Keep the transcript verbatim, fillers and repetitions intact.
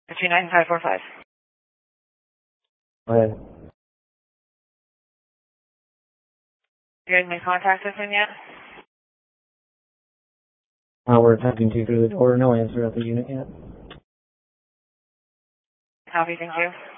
two nine five four five. Go ahead. You guys made contact with him yet? Uh, we're attempting to through the door. No answer at the unit yet. Copy, thank you.